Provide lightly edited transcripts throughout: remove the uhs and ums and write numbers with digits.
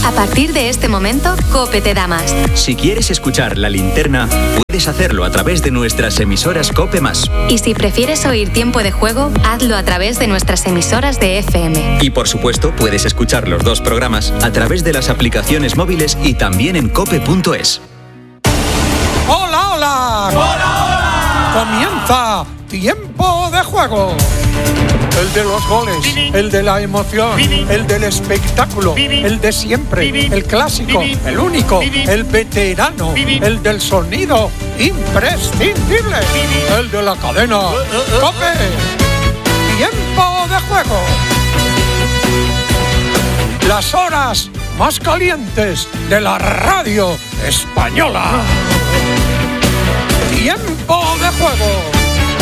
A partir de este momento, COPE te da más. Si quieres escuchar La Linterna, puedes hacerlo a través de nuestras emisoras COPE+. Y si prefieres oír Tiempo de Juego, hazlo a través de nuestras emisoras de FM. Y por supuesto, puedes escuchar los dos programas a través de las aplicaciones móviles y también en cope.es. ¡Hola, hola! ¡Hola, hola! Comienza Tiempo de Juego. El de los goles, el de la emoción, el del espectáculo, el de siempre, el clásico, el único, el veterano, el del sonido imprescindible, el de la cadena COPE. Tiempo de Juego. Las horas más calientes de la radio española. Tiempo de Juego.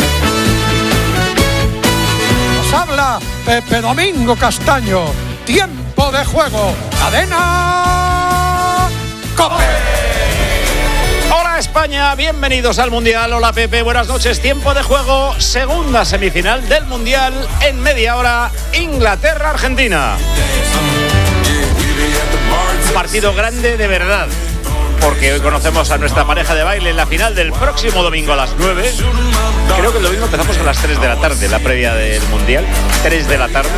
Habla Pepe Domingo Castaño. Tiempo de Juego. Cadena COPE. Hola España, bienvenidos al Mundial. Hola Pepe, buenas noches. Tiempo de Juego, segunda semifinal del Mundial en media hora. Inglaterra-Argentina. Partido grande de verdad, porque hoy conocemos a nuestra pareja de baile en la final del próximo domingo a las 9. Creo que el domingo empezamos a las 3 de la tarde, la previa del Mundial. 3 de la tarde.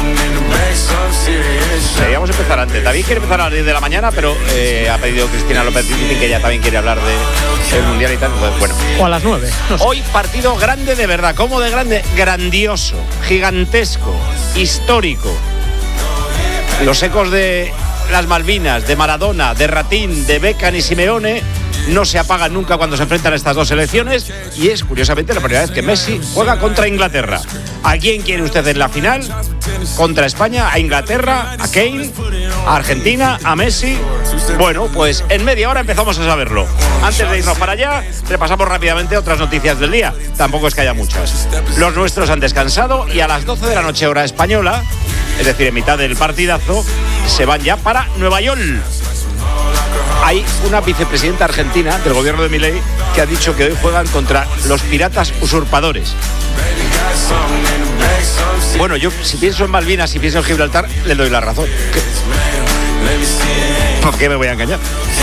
Deberíamos empezar antes. David quiere empezar a las 10 de la mañana, pero ha pedido Cristina López que ella también quiere hablar del Mundial y tal. Pues, bueno. O a las 9. No sé. Hoy partido grande de verdad. ¿Cómo de grande? Grandioso, gigantesco, histórico. Los ecos de las Malvinas, de Maradona, de Ratín, de Beckham y Simeone no se apagan nunca cuando se enfrentan a estas dos selecciones, y es curiosamente la primera vez que Messi juega contra Inglaterra. ¿A quién quiere usted en la final? Contra España, a Inglaterra, a Kane, a Argentina, a Messi. Bueno, pues en media hora empezamos a saberlo. Antes de irnos para allá, repasamos rápidamente otras noticias del día. Tampoco es que haya muchas. Los nuestros han descansado y a las 12 de la noche hora española, es decir, en mitad del partidazo, se van ya para Nueva York. Hay una vicepresidenta argentina del gobierno de Milei que ha dicho que hoy juegan contra los piratas usurpadores. Bueno, yo si pienso en Malvinas, si pienso en Gibraltar, le doy la razón. ¿Por qué me voy a engañar?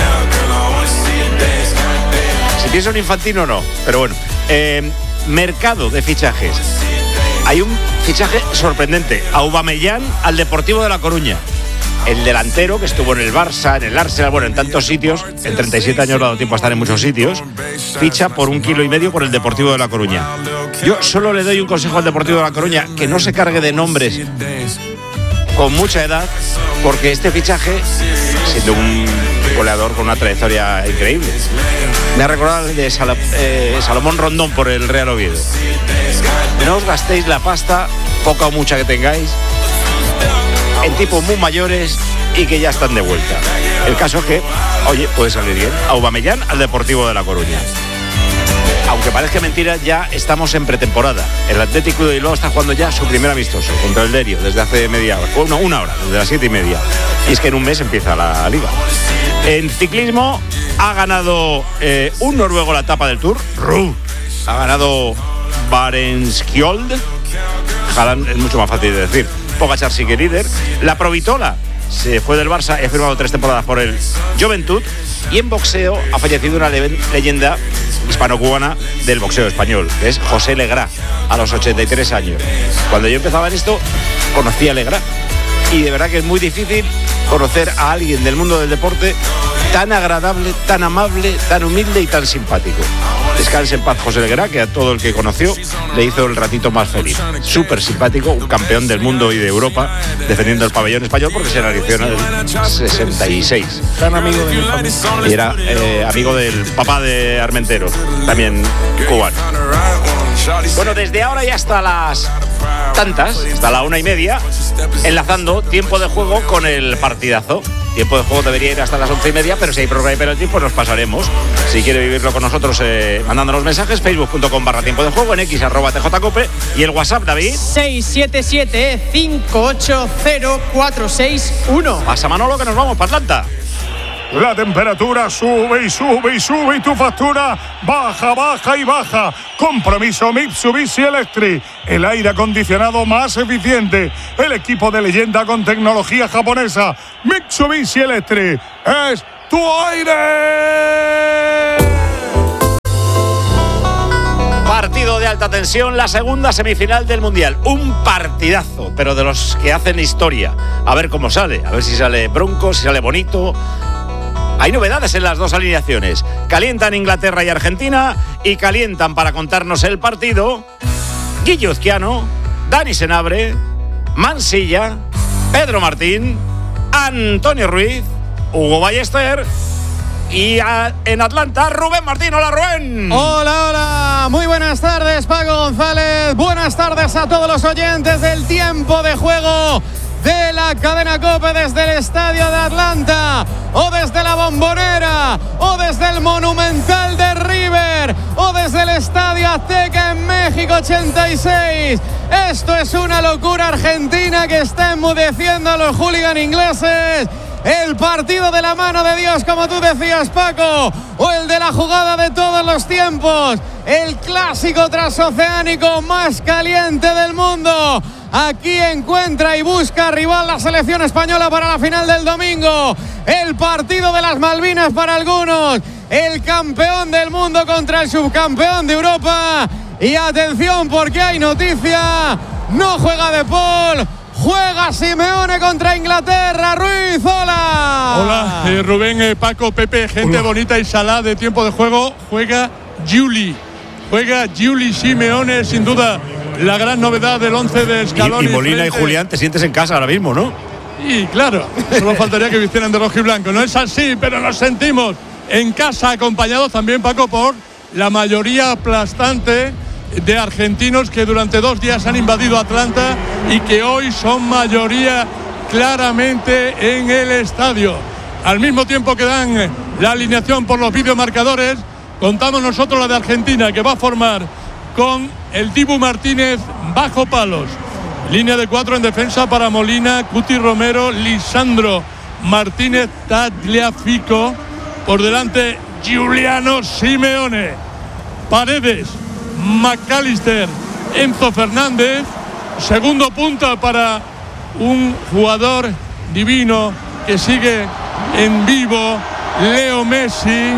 Si pienso en Infantino, no. Pero bueno, mercado de fichajes. Hay un fichaje sorprendente. Aubameyang al Deportivo de La Coruña. El delantero que estuvo en el Barça, en el Arsenal, bueno, en tantos sitios, en 37 años le ha dado tiempo a estar en muchos sitios, ficha por 1,5 kilos por el Deportivo de La Coruña. Yo solo le doy un consejo al Deportivo de La Coruña, que no se cargue de nombres con mucha edad, porque este fichaje, siendo un goleador con una trayectoria increíble, me ha recordado el de Salomón Rondón por el Real Oviedo. No os gastéis la pasta, poca o mucha que tengáis, en tipos muy mayores y que ya están de vuelta. El caso es que, oye, puede salir bien. Aubameyang al Deportivo de La Coruña. Aunque parezca mentira, ya estamos en pretemporada. El Atlético de Bilbao está jugando ya su primer amistoso contra el Derio desde hace media hora, una hora, desde las 7:30. Y es que en un mes empieza la liga. En ciclismo ha ganado un noruego la etapa del Tour. Ha ganado Barenskjold. Haaland es mucho más fácil de decir. Pogačar sigue líder. La Provitola se fue del Barça, ha firmado 3 temporadas por el Juventud. Y en boxeo ha fallecido una leyenda hispano-cubana del boxeo español, que es José Legrá, a los 83 años. Cuando yo empezaba en esto, conocí a Legrá. Y de verdad que es muy difícil conocer a alguien del mundo del deporte tan agradable, tan amable, tan humilde y tan simpático. Descanse en paz José Legrá, que a todo el que conoció le hizo el ratito más feliz. Súper simpático, un campeón del mundo y de Europa, defendiendo el pabellón español porque se nació en el 66. Gran amigo de mi familia. Y era amigo del papá de Armentero, también cubano. Bueno, desde ahora y hasta las tantas, hasta la 1:30, enlazando Tiempo de Juego con el partidazo. Tiempo de Juego debería ir hasta las 11:30, pero si hay prórroga y penalti, pues nos pasaremos. Si quiere vivirlo con nosotros, mandándonos mensajes, facebook.com/Tiempo de Juego, en X @TJCope, y el WhatsApp, David. 677-580-461. Pasa Manolo, que nos vamos para Atlanta. La temperatura sube y sube y sube y tu factura baja, baja y baja. Compromiso Mitsubishi Electric. El aire acondicionado más eficiente. El equipo de leyenda con tecnología japonesa. Mitsubishi Electric es tu aire. Partido de alta tensión, la segunda semifinal del Mundial. Un partidazo, pero de los que hacen historia. A ver cómo sale, a ver si sale bronco, si sale bonito. Hay novedades en las dos alineaciones. Calientan Inglaterra y Argentina y calientan para contarnos el partido Guille Uzquiano, Dani Senabre, Mansilla, Pedro Martín, Antonio Ruiz, Hugo Ballester y en Atlanta, Rubén Martín. Hola, Rubén. Hola, hola. Muy buenas tardes, Paco González. Buenas tardes a todos los oyentes del tiempo de juego de la cadena COPE desde el estadio de Atlanta, o desde la Bombonera, o desde el Monumental de River, o desde el estadio Azteca en México 86. Esto es una locura argentina que está enmudeciendo a los hooligans ingleses. El partido de la mano de Dios, como tú decías, Paco, o el de la jugada de todos los tiempos, el clásico transoceánico más caliente del mundo. Aquí encuentra y busca rival la selección española para la final del domingo. El partido de las Malvinas para algunos. El campeón del mundo contra el subcampeón de Europa. Y atención, porque hay noticia. No juega De Paul. Juega Simeone contra Inglaterra. Ruiz, hola. Hola, Rubén, Paco, Pepe, gente hola. Bonita y salada de tiempo de juego. Juega Juli Simeone, sin duda la gran novedad del 11 de Scaloni. Y Molina frente. Y Julián, te sientes en casa ahora mismo, ¿no? Y claro, solo faltaría que vistieran de rojo y blanco. No es así, pero nos sentimos en casa, acompañados también, Paco, por la mayoría aplastante de argentinos que durante 2 días han invadido Atlanta y que hoy son mayoría claramente en el estadio. Al mismo tiempo que dan la alineación por los videomarcadores, contamos nosotros la de Argentina, que va a formar con el Dibu Martínez bajo palos. Línea de 4 en defensa para Molina, Cuti Romero, Lisandro Martínez, Tagliafico. Por delante, Giuliano Simeone. Paredes, McAllister, Enzo Fernández. Segundo punta para un jugador divino que sigue en vivo, Leo Messi.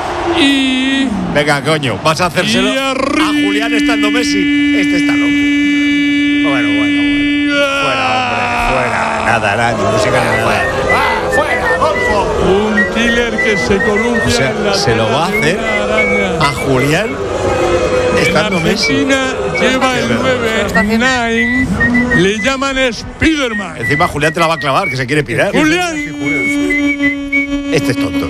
Y venga, coño, vas a hacérselo a Julián estando Messi. Este está loco. Bueno. Fuera. Nada, música nada. Fuera, Adolfo. Un killer que se columpia. O sea, en la se lo va a hacer a Julián estando Messi. Argentina lleva el 9, le llaman Spiderman. Encima Julián te la va a clavar, que se quiere pirar. Julián. Este es tonto.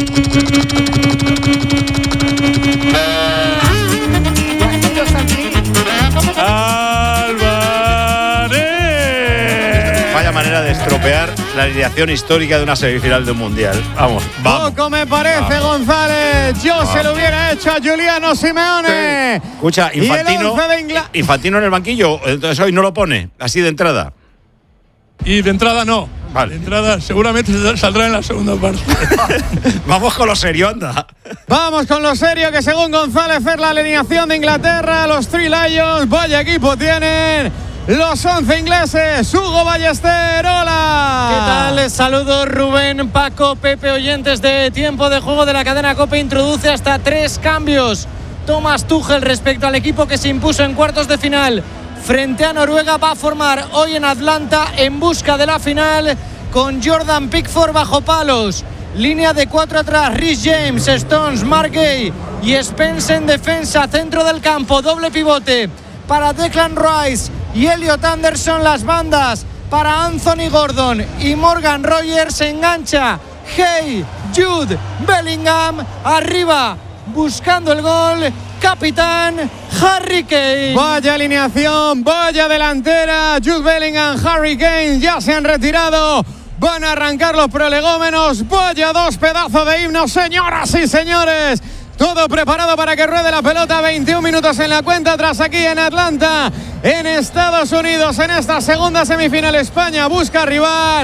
Vaya manera de estropear la alineación histórica de una semifinal de un mundial. Vamos. Poco me parece, González. Yo se lo hubiera hecho a Giuliano Simeone. Sí. Escucha, Infantino en el banquillo, entonces hoy no lo pone, así de entrada. Y de entrada no. Vale. De entrada seguramente saldrá en la segunda parte. Vamos con lo serio, anda. Vamos con lo serio, que según González es la alineación de Inglaterra. Los Three Lions, vaya equipo tienen los 11 ingleses. Hugo Ballester, hola. ¿Qué tal? Les saludo, Rubén, Paco, Pepe, oyentes de tiempo de juego de la cadena COPE. Introduce hasta 3 cambios Thomas Tuchel respecto al equipo que se impuso en cuartos de final frente a Noruega. Va a formar hoy en Atlanta en busca de la final con Jordan Pickford bajo palos. Línea de 4 atrás, Rhys James, Stones, Mark Gay y Spence en defensa. Centro del campo, doble pivote para Declan Rice y Elliot Anderson. Las bandas para Anthony Gordon y Morgan Rogers. Engancha Hey Jude Bellingham. Arriba buscando el gol, capitán Harry Kane. Vaya alineación, vaya delantera. Jude Bellingham, Harry Kane ya se han retirado. Van a arrancar los prolegómenos. Vaya 2 pedazos de himnos, señoras y señores. Todo preparado para que ruede la pelota. 21 minutos en la cuenta atrás aquí en Atlanta, en Estados Unidos. En esta segunda semifinal, España busca rival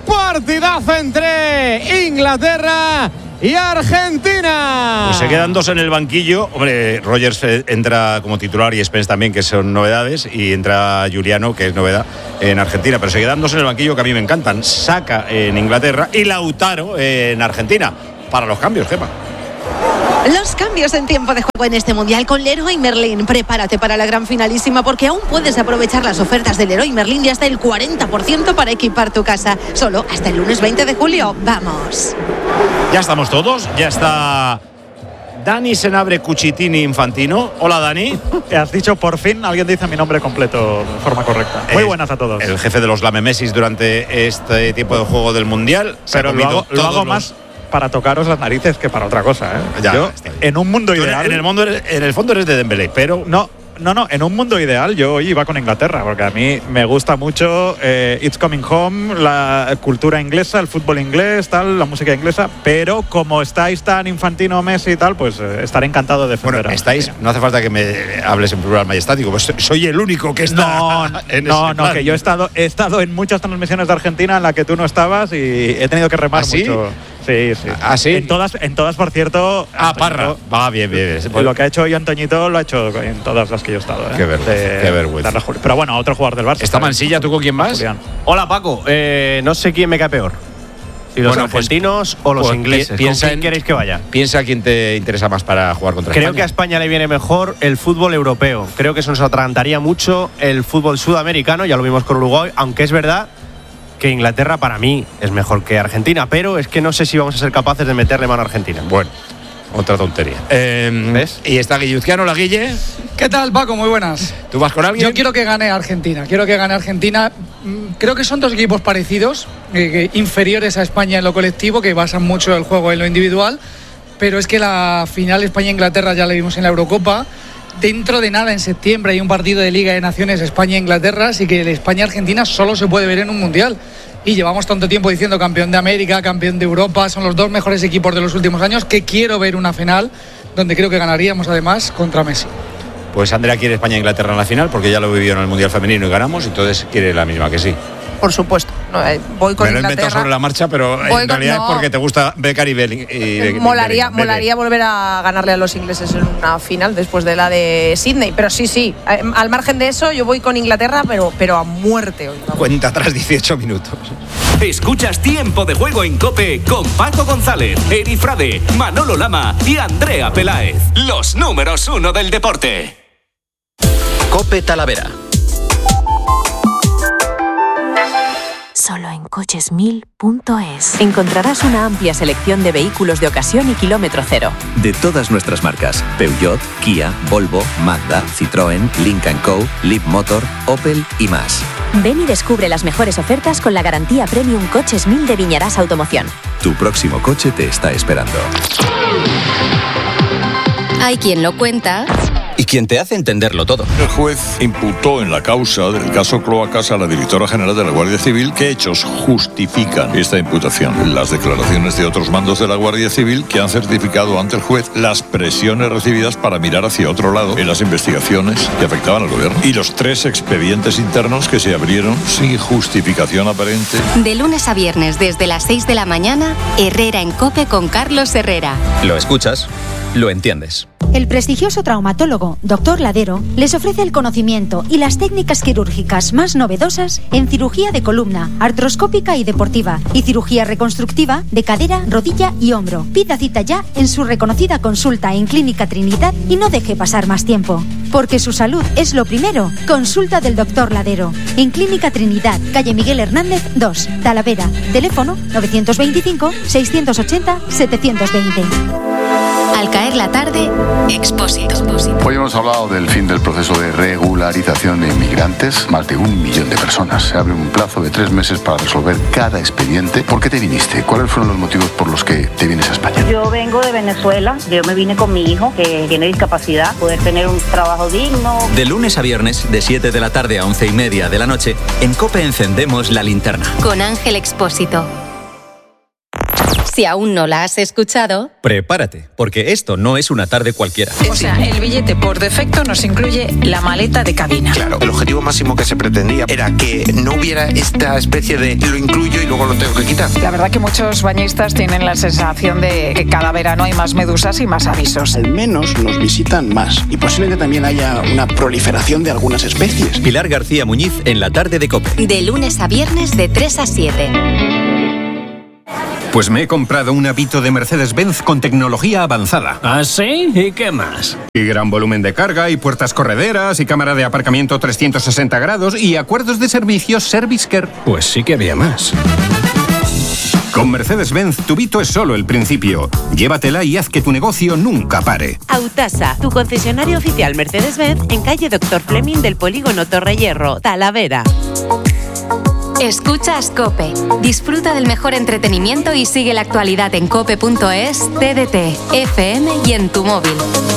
partidazo entre Inglaterra y Argentina. Pues se quedan 2 en el banquillo. Hombre, Rodgers entra como titular y Spence también, que son novedades, y entra Giuliano, que es novedad en Argentina, pero se quedan 2 en el banquillo que a mí me encantan. Saka en Inglaterra y Lautaro en Argentina. Para los cambios, Gemma. Los cambios en tiempo de juego en este Mundial con Leroy Merlin. Prepárate para la gran finalísima porque aún puedes aprovechar las ofertas de Leroy Merlin y hasta el 40% para equipar tu casa. Solo hasta el lunes 20 de julio. ¡Vamos! Ya estamos todos. Ya está Dani Senabre Cucitini Infantino. Hola, Dani. Has dicho por fin, alguien dice mi nombre completo de forma correcta. Muy buenas a todos. El jefe de los lamemesis durante este tiempo de juego del Mundial. Pero lo hago más para tocaros las narices que para otra cosa, ¿eh? Ya, yo, en un mundo ideal. En el fondo eres de Dembélé, pero. No, en un mundo ideal yo hoy iba con Inglaterra, porque a mí me gusta mucho It's Coming Home, la cultura inglesa, el fútbol inglés, tal, la música inglesa, pero como estáis tan Infantino, Messi y tal, pues estaré encantado de defender. Bueno, estáis, no hace falta que me hables en plural majestático, pues soy el único que está. No, que yo he estado en muchas transmisiones de Argentina en la que tú no estabas y he tenido que remar mucho. Sí. ¿Ah, sí? En todas, por cierto. Parra. Va, bien. Pues lo que ha hecho hoy Antoñito lo ha hecho en todas las que yo he estado. Qué vergüenza. Pero bueno, otro jugador del Barça. ¿Está Mansilla? ¿Tú con quién más? Julián. Hola, Paco. No sé quién me cae peor. Si los argentinos o los ingleses. ¿Con quién queréis que vaya? Piensa quién te interesa más para jugar contra España. Creo que a España le viene mejor el fútbol europeo. Creo que se nos atragantaría mucho el fútbol sudamericano. Ya lo vimos con Uruguay, aunque es verdad que Inglaterra para mí es mejor que Argentina, pero es que no sé si vamos a ser capaces de meterle mano a Argentina. Bueno, otra tontería. ¿Ves? ¿Y está Guilluzquiano, la Guille? ¿Qué tal, Paco? Muy buenas. ¿Tú vas con alguien? Yo quiero que gane Argentina. Creo que son dos equipos parecidos, inferiores a España en lo colectivo, que basan mucho el juego en lo individual, pero es que la final España-Inglaterra ya la vimos en la Eurocopa. Dentro de nada, en septiembre, hay un partido de Liga de Naciones España-Inglaterra, así que el España-Argentina solo se puede ver en un Mundial. Y llevamos tanto tiempo diciendo campeón de América, campeón de Europa, son los dos mejores equipos de los últimos años, que quiero ver una final donde creo que ganaríamos además contra Messi. Pues Andrea quiere España-Inglaterra en la final, porque ya lo vivió en el Mundial Femenino y ganamos, entonces quiere la misma que sí. Por supuesto. No, voy con Inglaterra. Me lo he inventado sobre la marcha, pero en realidad es porque te gusta Becar y Bellingham. Molaría volver a ganarle a los ingleses en una final después de la de Sydney. Pero sí. Al margen de eso, yo voy con Inglaterra, pero a muerte hoy. Vamos. Cuenta atrás 18 minutos. Escuchas Tiempo de Juego en COPE con Paco González, Eri Frade, Manolo Lama y Andrea Peláez. Los números 1 del deporte. COPE Talavera. Solo en coches1000.es encontrarás una amplia selección de vehículos de ocasión y kilómetro cero. De todas nuestras marcas: Peugeot, Kia, Volvo, Mazda, Citroën, Lynk & Co, Leapmotor, Opel y más. Ven y descubre las mejores ofertas con la garantía Premium Coches 1000 de Viñarás Automoción. Tu próximo coche te está esperando. Hay quien lo cuenta y quien te hace entenderlo todo. El juez imputó en la causa del caso Cloacas a la directora general de la Guardia Civil. ¿Qué hechos justifican esta imputación? Las declaraciones de otros mandos de la Guardia Civil que han certificado ante el juez las presiones recibidas para mirar hacia otro lado en las investigaciones que afectaban al gobierno. Y los 3 expedientes internos que se abrieron sin justificación aparente. De lunes a viernes desde las 6 de la mañana, Herrera en COPE con Carlos Herrera. Lo escuchas, lo entiendes. El prestigioso traumatólogo Dr. Ladero les ofrece el conocimiento y las técnicas quirúrgicas más novedosas en cirugía de columna, artroscópica y deportiva, y cirugía reconstructiva de cadera, rodilla y hombro. Pida cita ya en su reconocida consulta en Clínica Trinidad y no deje pasar más tiempo. Porque su salud es lo primero. Consulta del Dr. Ladero en Clínica Trinidad, calle Miguel Hernández 2, Talavera. Teléfono 925 680 720. Al caer la tarde, Expósito. Hoy hemos hablado del fin del proceso de regularización de inmigrantes. Más de 1 millón de personas. Se abre un plazo de 3 meses para resolver cada expediente. ¿Por qué te viniste? ¿Cuáles fueron los motivos por los que te vienes a España? Yo vengo de Venezuela. Yo me vine con mi hijo, que tiene discapacidad, poder tener un trabajo digno. De lunes a viernes, de 7 de la tarde a 11:30 de la noche, en COPE encendemos la linterna. Con Ángel Expósito. Si aún no la has escuchado, prepárate, porque esto no es una tarde cualquiera. O sea, el billete por defecto nos incluye la maleta de cabina. Claro, el objetivo máximo que se pretendía era que no hubiera esta especie de lo incluyo y luego lo tengo que quitar. La verdad que muchos bañistas tienen la sensación de que cada verano hay más medusas y más avisos. Al menos nos visitan más y posiblemente también haya una proliferación de algunas especies. Pilar García Muñiz en la tarde de COPE. De lunes a viernes de 3 a 7. Pues me he comprado un Avito de Mercedes-Benz con tecnología avanzada. ¿Ah, sí? ¿Y qué más? Y gran volumen de carga, y puertas correderas, y cámara de aparcamiento 360 grados, y acuerdos de servicios Service Care. Pues sí que había más. Con Mercedes-Benz, tu Vito es solo el principio. Llévatela y haz que tu negocio nunca pare. Autasa, tu concesionario oficial Mercedes-Benz en calle Dr. Fleming del Polígono Torrehierro, Talavera. Escuchas COPE. Disfruta del mejor entretenimiento y sigue la actualidad en cope.es, TDT, FM y en tu móvil.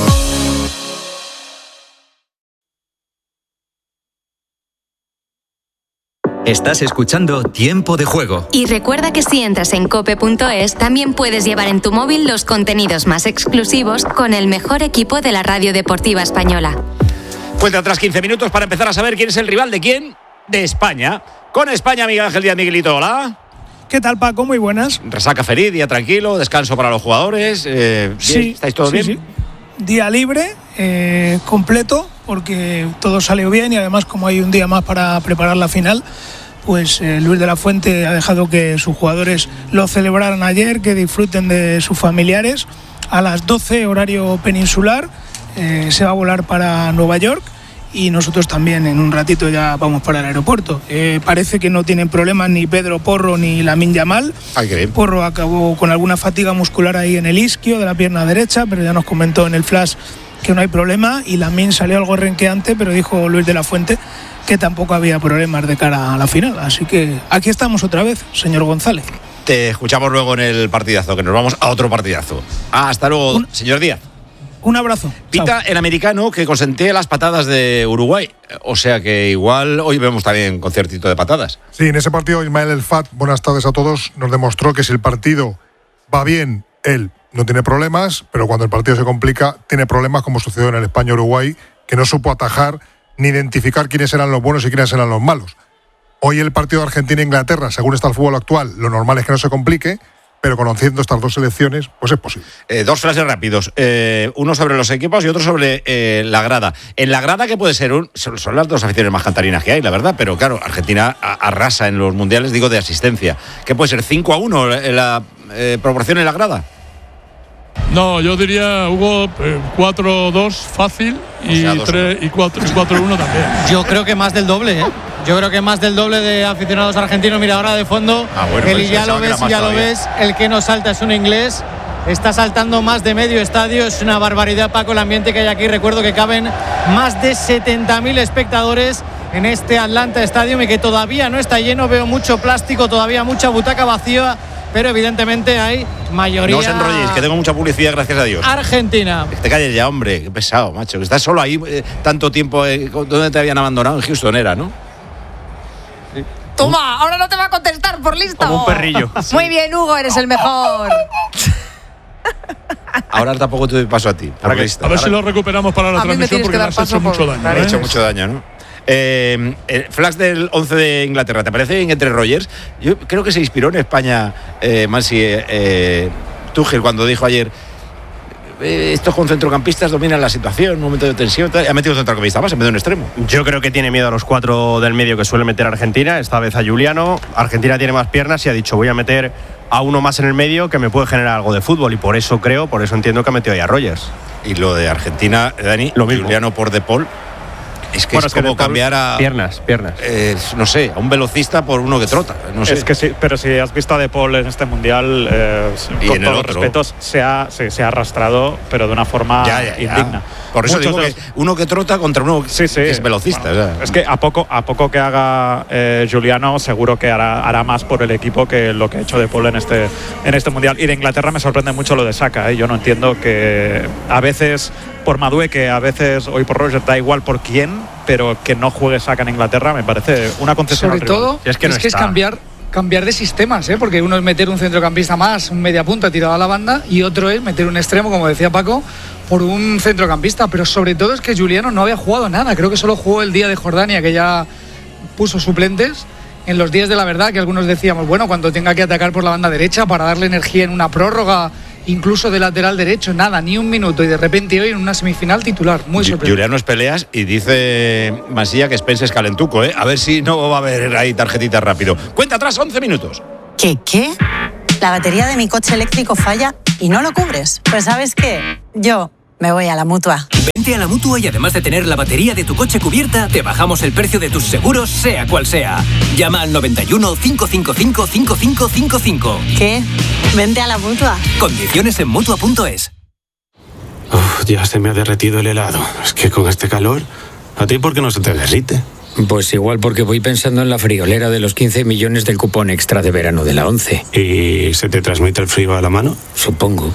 Estás escuchando Tiempo de Juego. Y recuerda que si entras en cope.es también puedes llevar en tu móvil los contenidos más exclusivos con el mejor equipo de la radio deportiva española. Cuenta atrás 15 minutos para empezar a saber quién es el rival de quién. De España. Con España, Miguel Ángel Díaz. Miguelito, hola. ¿Qué tal, Paco? Muy buenas. Resaca feliz, día tranquilo, descanso para los jugadores. Sí, ¿estáis todos bien? Sí. Día libre, completo, porque todo salió bien y además como hay un día más para preparar la final, pues Luis de la Fuente ha dejado que sus jugadores lo celebraran ayer, que disfruten de sus familiares. A las 12, horario peninsular, se va a volar para Nueva York. Y nosotros también en un ratito ya vamos para el aeropuerto. Parece que no tienen problemas ni Pedro Porro ni Lamine Yamal. Ay, qué bien. Porro acabó con alguna fatiga muscular ahí en el isquio de la pierna derecha, pero ya nos comentó en el flash que no hay problema. Y Lamine salió algo renqueante, pero dijo Luis de la Fuente que tampoco había problemas de cara a la final. Así que aquí estamos otra vez, señor González. Te escuchamos luego en el partidazo, que nos vamos a otro partidazo. Hasta luego, señor Díaz. Un abrazo. Pita Chao. el americano que consentía las patadas de Uruguay. O sea que igual hoy vemos también conciertito de patadas. Sí, en ese partido Ismael El Fat, buenas tardes a todos, nos demostró que si el partido va bien, él no tiene problemas, pero cuando el partido se complica, tiene problemas, como sucedió en el España-Uruguay, que no supo atajar ni identificar quiénes eran los buenos y quiénes eran los malos. Hoy el partido de Argentina-Inglaterra, según está el fútbol actual, lo normal es que no se complique, pero conociendo estas dos selecciones, pues es posible. Dos frases rápidos. Uno sobre los equipos y otro sobre la grada. En la grada, que puede ser son las dos aficiones más cantarinas que hay, la verdad, pero claro, Argentina arrasa en los mundiales, digo, de asistencia. ¿Qué puede ser? ¿5-1 en la proporción en la grada? No, yo diría, Hugo, 4-2 fácil y 4-1 también. Yo creo que más del doble, ¿eh? Yo creo que más del doble de aficionados argentinos. Mira, ahora de fondo, ya lo ves, el que no salta es un inglés. Está saltando más de medio estadio. Es una barbaridad, Paco, el ambiente que hay aquí. Recuerdo que caben más de 70.000 espectadores en este Atlanta Stadium y que todavía no está lleno. Veo mucho plástico, todavía mucha butaca vacía, pero evidentemente hay mayoría. No os enrolléis, que tengo mucha publicidad, gracias a Dios. Argentina. Que te calles ya, hombre, qué pesado, macho. Que estás solo ahí tanto tiempo. ¿Dónde te habían abandonado? En Houston era, ¿no? Sí. Toma, ahora no te va a contestar, por listo. Como un perrillo. Muy bien, Hugo, eres el mejor. Ahora tampoco te doy paso a ti. A ver si lo recuperamos para la transmisión, porque me has hecho mucho daño. Me has hecho mucho daño, ¿no? Flash del 11 de Inglaterra, ¿te parece bien entre Rogers? Yo creo que se inspiró en España Tuchel cuando dijo ayer: estos con centrocampistas dominan la situación, un momento de tensión. Ha metido un centrocampista más en vez de un extremo. Yo creo que tiene miedo a los 4 del medio que suele meter Argentina, esta vez a Juliano. Argentina tiene más piernas y ha dicho: voy a meter a uno más en el medio que me puede generar algo de fútbol, y por eso entiendo que ha metido ahí a Rogers. Y lo de Argentina, Dani, lo mismo. Juliano por De Paul. Es que es como cambiar a piernas. No sé, a un velocista por uno que trota. No sé. Es que sí, pero si has visto a De Paul en este mundial, con todos los respetos, se ha arrastrado, pero de una forma indigna. Por eso digo que uno que trota contra uno que es velocista. Bueno, es que a poco que haga Juliano, seguro que hará más por el equipo que lo que ha hecho De Paul en este mundial. Y de Inglaterra me sorprende mucho lo de Saka. Yo no entiendo que a veces por Madueque, a veces hoy por Rogers, da igual por quién, pero que no juegue Saka en Inglaterra me parece una concesión. Sobre todo, es cambiar cambiar de sistemas, porque uno es meter un centrocampista más, un mediapunta tirado a la banda, y otro es meter un extremo, como decía Paco, por un centrocampista. Pero sobre todo es que Juliano no había jugado nada, creo que solo jugó el día de Jordania, que ya puso suplentes. En los días de la verdad, que algunos decíamos, bueno, cuando tenga que atacar por la banda derecha para darle energía en una prórroga, incluso de lateral derecho, nada, ni un minuto, y de repente hoy en una semifinal titular, muy sorprendente. Juliano es peleas y dice Masilla que Spence es calentuco, a ver si no va a haber ahí tarjetitas rápido. Cuenta atrás, 11 minutos. ¿Qué? La batería de mi coche eléctrico falla y no lo cubres. Pues ¿sabes qué? Yo me voy a la Mutua. Vente a la Mutua y además de tener la batería de tu coche cubierta, te bajamos el precio de tus seguros, sea cual sea. Llama al 91 555 5555. ¿Qué? Vente a la Mutua. Condiciones en Mutua.es. Ya se me ha derretido el helado. Es que con este calor, ¿a ti por qué no se te derrite? Pues igual porque voy pensando en la friolera de los 15 millones del cupón extra de verano de la 11. ¿Y se te transmite el frío a la mano? Supongo.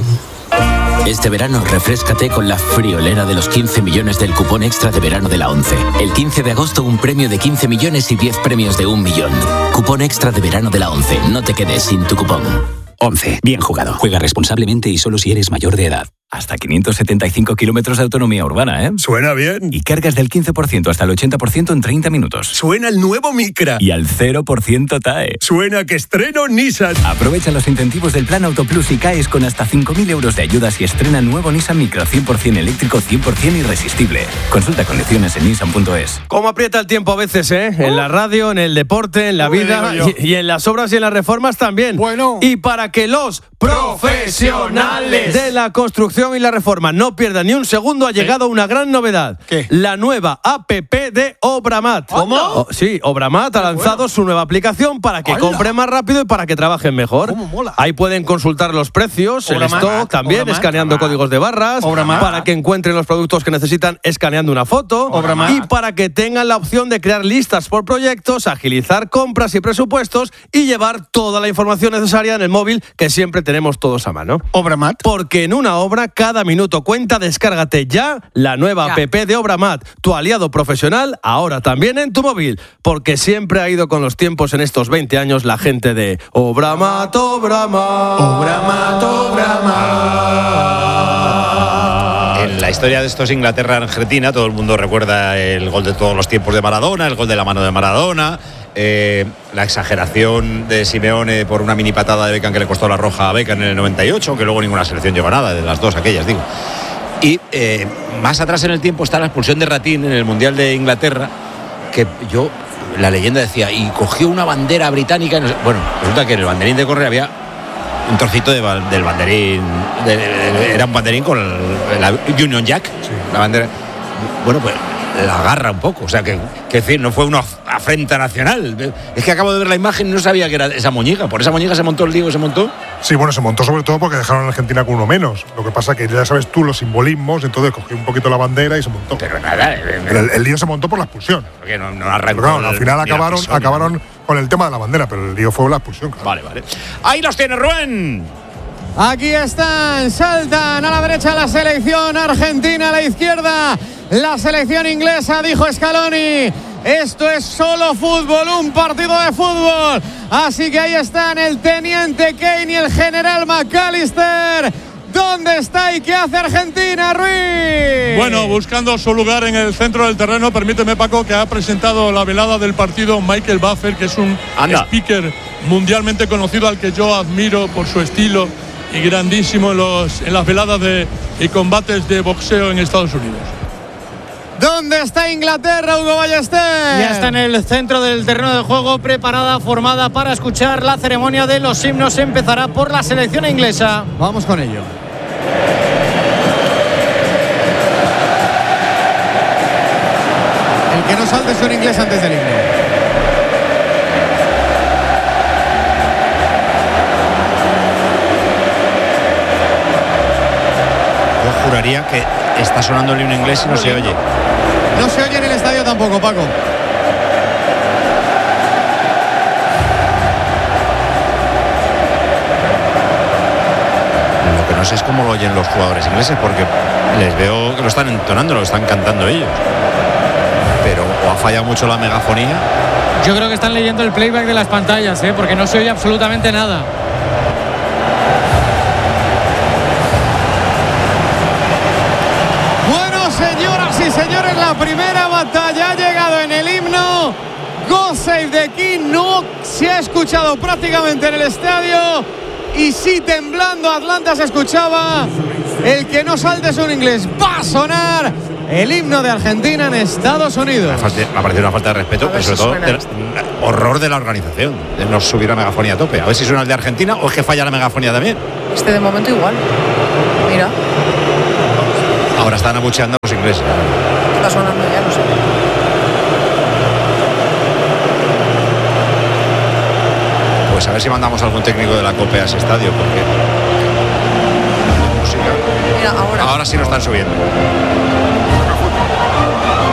Este verano refréscate con la friolera de los 15 millones del cupón extra de verano de la 11. El 15 de agosto un premio de 15 millones y 10 premios de 1 millón. Cupón extra de verano de la 11. No te quedes sin tu cupón. 11. Bien jugado. Juega responsablemente y solo si eres mayor de edad. Hasta 575 kilómetros de autonomía urbana, ¿eh? Suena bien. Y cargas del 15% hasta el 80% en 30 minutos. Suena el nuevo Micra. Y al 0% TAE. Suena que estreno Nissan. Aprovecha los incentivos del Plan Auto Plus y caes con hasta 5.000 euros de ayudas y estrena nuevo Nissan Micra 100% eléctrico, 100% irresistible. Consulta condiciones en nissan.es. ¿Cómo aprieta el tiempo a veces, En la radio, en el deporte, en la vida y en las obras y en las reformas también. Bueno. Y para que los profesionales de la construcción y la reforma no pierdan ni un segundo, ha llegado una gran novedad. ¿Qué? La nueva APP de Obramat. ¿Cómo? Sí, Obramat ha lanzado su nueva aplicación para que compren más rápido y para que trabajen mejor. ¿Cómo mola? Ahí pueden consultar los precios, Obramat, el stock también, Obramat, escaneando códigos de barras, Obramat. para que encuentren los productos que necesitan escaneando una foto Obramat. y para que tengan la opción de crear listas por proyectos, agilizar compras y presupuestos y llevar toda la información necesaria en el móvil que siempre tenemos todos a mano. Obramat. Porque en una obra cada minuto cuenta. Descárgate ya la nueva app de Obramat, tu aliado profesional, ahora también en tu móvil, porque siempre ha ido con los tiempos en estos 20 años la gente de Obramat, Obramat. Obramat, Obramat. En la historia de estos Inglaterra-Argentina, todo el mundo recuerda el gol de todos los tiempos de Maradona, el gol de la mano de Maradona, la exageración de Simeone por una mini patada de Beckham que le costó la roja a Beckham en el 98, aunque luego ninguna selección llegó a nada, de las dos aquellas, digo. Y más atrás en el tiempo está la expulsión de Ratín en el Mundial de Inglaterra, que la leyenda decía, y cogió una bandera británica. Bueno, resulta que en el banderín de córner había un trocito del banderín, era un banderín con la Union Jack, la bandera. Bueno, pues la agarra un poco, o sea que decir, no fue una afrenta nacional. Es que acabo de ver la imagen y no sabía que era esa moñiga. Por esa moñiga se montó el Diego, se montó. Sí, bueno, se montó sobre todo porque dejaron a Argentina con uno menos. Lo que pasa que ya sabes tú los simbolismos, entonces cogió un poquito la bandera y se montó. Pero nada, el lío se montó por la expulsión. Porque no arrancó. Pero claro, al final acabaron con el tema de la bandera, pero el lío fue la expulsión. Claro. Vale. Ahí los tiene Rubén. Aquí están, saltan a la derecha la selección argentina, a la izquierda la selección inglesa, dijo Scaloni. Esto es solo fútbol, un partido de fútbol. Así que ahí están el teniente Kane y el general McAllister. ¿Dónde está y qué hace Argentina, Ruiz? Bueno, buscando su lugar en el centro del terreno. Permíteme, Paco, que ha presentado la velada del partido Michael Buffer, que es un speaker mundialmente conocido al que yo admiro por su estilo y grandísimo en las veladas y combates de boxeo en Estados Unidos. ¿Dónde está Inglaterra, Hugo Ballester? Ya está en el centro del terreno de juego, preparada, formada para escuchar la ceremonia de los himnos. Empezará por la selección inglesa. Vamos con ello. El que no salte es un inglés antes del himno. Yo juraría que está sonando el himno inglés y no se oye. No se oye en el estadio tampoco, Paco. Lo que no sé es cómo lo oyen los jugadores ingleses, porque les veo que lo están entonando, lo están cantando ellos. Pero o ha fallado mucho la megafonía, Yo creo que están leyendo el playback de las pantallas, porque no se oye absolutamente nada. Bueno, señoras y señores, la primera batalla ha llegado en el himno. God Save the King no se ha escuchado prácticamente en el estadio. Y sí, temblando Atlanta se escuchaba. El que no salte es un inglés. Va a sonar el himno de Argentina en Estados Unidos. Me ha parecido una falta de respeto, pero sobre todo horror de la organización, de no subir la megafonía a tope. A ver si suena el de Argentina o es que falla la megafonía también. De momento igual. Mira. Ahora están abucheando los ingleses. Está sonando ya, no sé. Pues a ver si mandamos algún técnico de la COPE a ese estadio, porque Mira, ahora sí lo están subiendo.